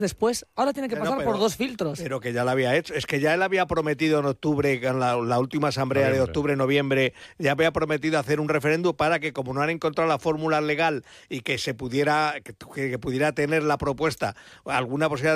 después, ahora tiene que pasar por 2 filtros. Pero que ya lo había hecho. Es que ya él había prometido en octubre, en la última asamblea de octubre-noviembre, ya había prometido hacer un referéndum para que, como no han encontrado la fórmula legal y que se pudiera, que pudiera tener la propuesta alguna posibilidad